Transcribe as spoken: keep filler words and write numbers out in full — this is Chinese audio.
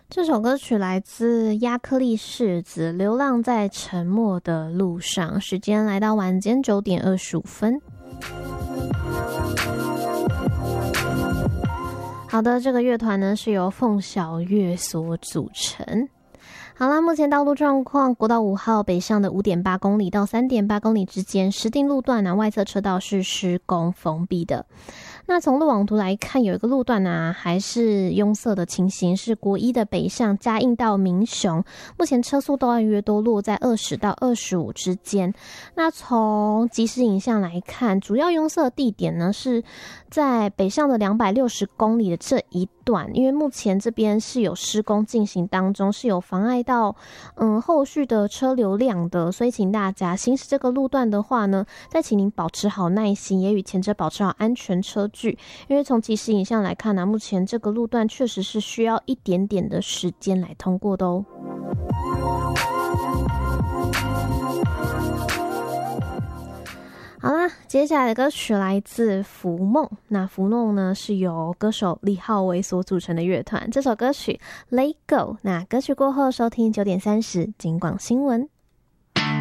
这首歌曲来自亚克力柿子，流浪在沉默的路上。时间来到晚间九点二十五分。好的，这个乐团呢是由凤小岳所组成。好啦，目前道路状况，国道五号北上的 五点八公里到 三点八公里之间，石碇路段呢外侧车道是施工封闭的。那从路网图来看，有一个路段呢还是拥塞的情形，是国一的北上嘉应到民雄，目前车速都要约多落在二十到二十五之间。那从即时影像来看，主要拥塞的地点呢是在北上的两百六十公里的这一段，因为目前这边是有施工进行当中，是有妨碍到嗯后续的车流量的，所以请大家行驶这个路段的话呢，再请您保持好耐心，也与前车保持好安全车距，因为从即时影像来看呢、啊，目前这个路段确实是需要一点点的时间来通过的哦。好啦，接下来的歌曲来自浮梦。那浮梦呢是由歌手李浩维所组成的乐团，这首歌曲 Let Go。那歌曲过后收听九点三十金广新闻。